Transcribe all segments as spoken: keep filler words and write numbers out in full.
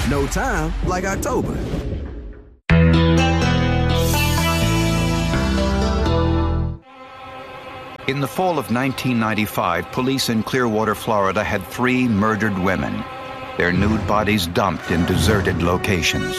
No time like October. In the fall of nineteen ninety-five, police in Clearwater, Florida had three murdered women, their nude bodies dumped in deserted locations.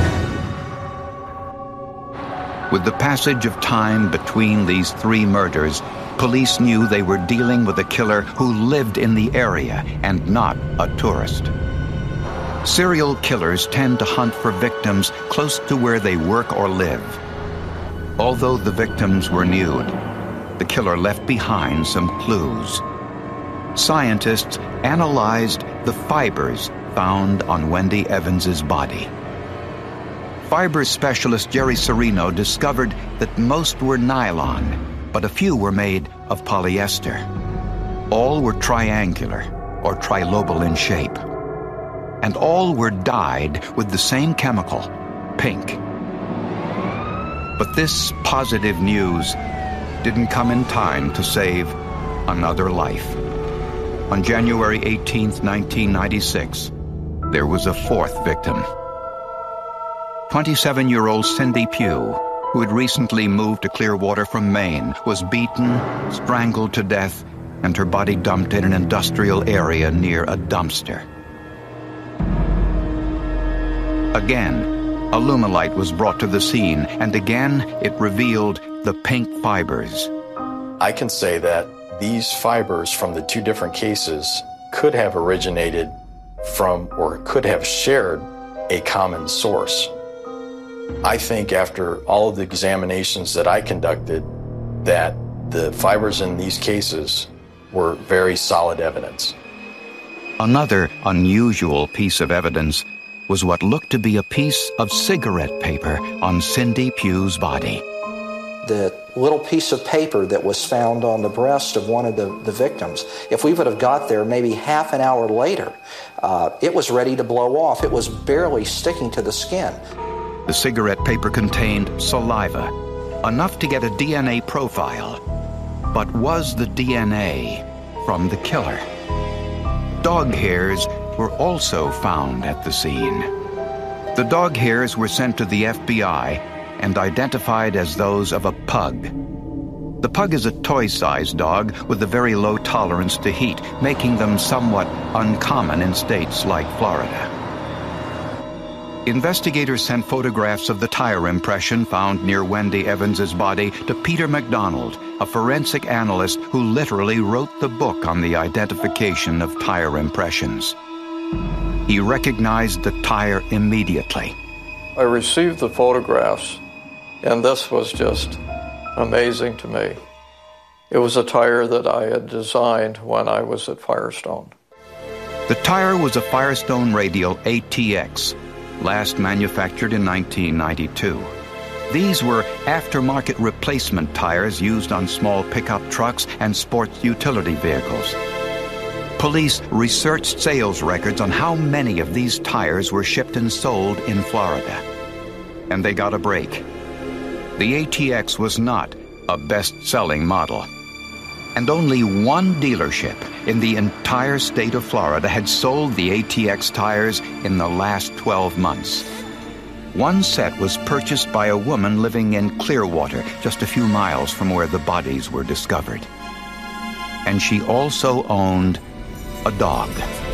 With the passage of time between these three murders, police knew they were dealing with a killer who lived in the area and not a tourist. Serial killers tend to hunt for victims close to where they work or live. Although the victims were nude, the killer left behind some clues. Scientists analyzed the fibers found on Wendy Evans's body. Fiber specialist Jerry Serino discovered that most were nylon, but a few were made of polyester. All were triangular or trilobal in shape. And all were dyed with the same chemical, pink. But this positive news didn't come in time to save another life. On January eighteenth, nineteen ninety-six, there was a fourth victim. twenty-seven-year-old Cindy Pugh, who had recently moved to Clearwater from Maine, was beaten, strangled to death, and her body dumped in an industrial area near a dumpster. Again, Alumilite was brought to the scene, and again it revealed the pink fibers. I can say that these fibers from the two different cases could have originated from or could have shared a common source. I think after all of the examinations that I conducted, that the fibers in these cases were very solid evidence. Another unusual piece of evidence was what looked to be a piece of cigarette paper on Cindy Pugh's body. The little piece of paper that was found on the breast of one of the, the victims, if we would have got there maybe half an hour later, uh, it was ready to blow off. It was barely sticking to the skin. The cigarette paper contained saliva, enough to get a D N A profile. But was the D N A from the killer? Dog hairs were also found at the scene. The dog hairs were sent to the F B I and identified as those of a pug. The pug is a toy-sized dog with a very low tolerance to heat, making them somewhat uncommon in states like Florida. Investigators sent photographs of the tire impression found near Wendy Evans's body to Peter McDonald, a forensic analyst who literally wrote the book on the identification of tire impressions. He recognized the tire immediately. I received the photographs, and this was just amazing to me. It was a tire that I had designed when I was at Firestone. The tire was a Firestone Radial A T X, last manufactured in nineteen ninety-two. These were aftermarket replacement tires used on small pickup trucks and sports utility vehicles. Police researched sales records on how many of these tires were shipped and sold in Florida. And they got a break. The A T X was not a best-selling model. And only one dealership in the entire state of Florida had sold the A T X tires in the last twelve months. One set was purchased by a woman living in Clearwater, just a few miles from where the bodies were discovered. And she also owned a dog.